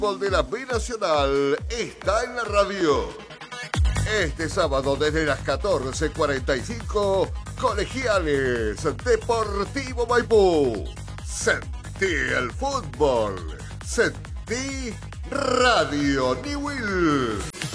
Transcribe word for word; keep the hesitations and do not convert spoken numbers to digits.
fútbol de la B Nacional está en la radio. Este sábado desde las catorce cuarenta y cinco, Colegiales Deportivo Maipú. Sentí el fútbol. Sentí Radio Newell.